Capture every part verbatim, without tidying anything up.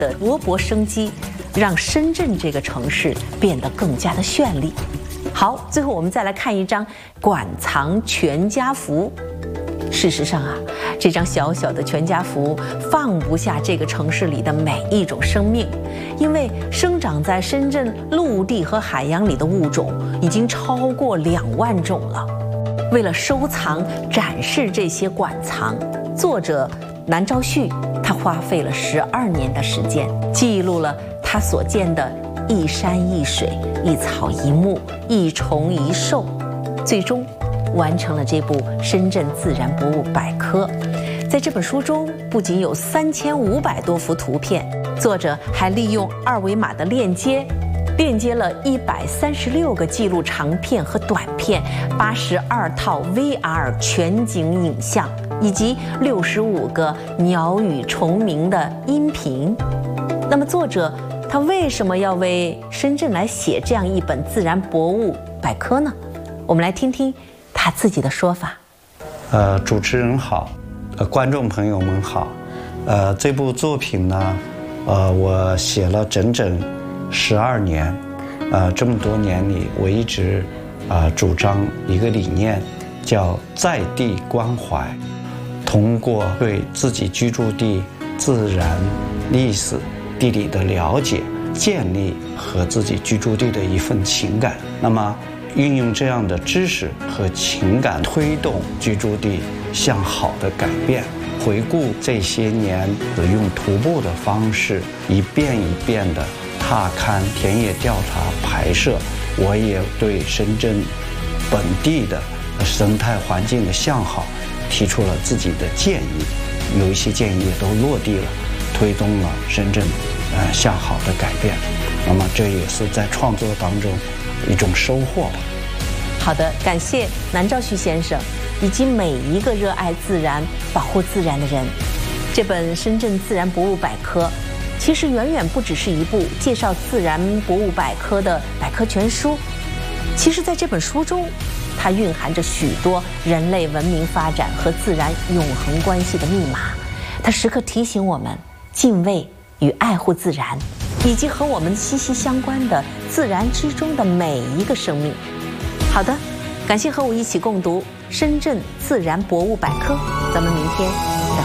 的勃勃生机，让深圳这个城市变得更加的绚丽。好，最后我们再来看一张馆藏全家福。事实上啊，这张小小的全家福放不下这个城市里的每一种生命，因为生长在深圳陆地和海洋里的物种已经超过两万种了。为了收藏展示这些馆藏，作者南昭旭他花费了十二年的时间，记录了他所见的一山一水、一草一木、一虫一兽，最终完成了这部《深圳自然博物百科》。在这本书中，不仅有三千五百多幅图片，作者还利用二维码的链接，链接了一百三十六个记录长片和短片，八十二套 V R 全景影像，以及六十五个鸟语虫鸣的音频。那么，作者他为什么要为深圳来写这样一本自然博物百科呢？我们来听听他自己的说法。 呃，主持人好，呃，观众朋友们好。呃，这部作品呢，呃，我写了整整十二年。呃，这么多年里，我一直啊、呃、主张一个理念，叫在地关怀。通过对自己居住地自然、历史、地理的了解，建立和自己居住地的一份情感。那么，运用这样的知识和情感，推动居住地向好的改变。回顾这些年，用徒步的方式，一遍一遍的踏勘、田野调查、拍摄，我也对深圳本地的生态环境的向好提出了自己的建议，有一些建议也都落地了，推动了深圳呃向好的改变。那么这也是在创作当中一种收获吧。 好的，感谢南昭旭先生以及每一个热爱自然、保护自然的人。这本《深圳自然博物百科》其实远远不只是一部介绍自然博物百科的百科全书，其实在这本书中，它蕴含着许多人类文明发展和自然永恒关系的密码。它时刻提醒我们敬畏与爱护自然，以及和我们息息相关的自然之中的每一个生命。好的，感谢和我一起共读《深圳自然博物百科》，咱们明天再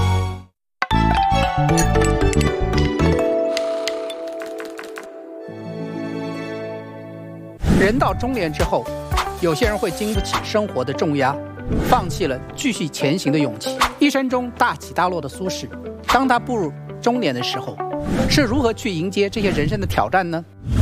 会。人到中年之后，有些人会经不起生活的重压，放弃了继续前行的勇气。一生中大起大落的苏轼，当他步入中年的时候，是如何去迎接这些人生的挑战呢？